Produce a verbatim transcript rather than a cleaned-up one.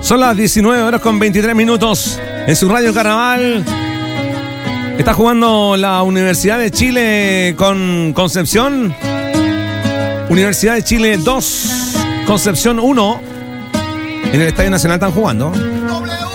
Son las diecinueve horas con veintitrés minutos en su Radio Carnaval. Está jugando la Universidad de Chile con Concepción. Universidad de Chile dos, Concepción uno. En el Estadio Nacional están jugando.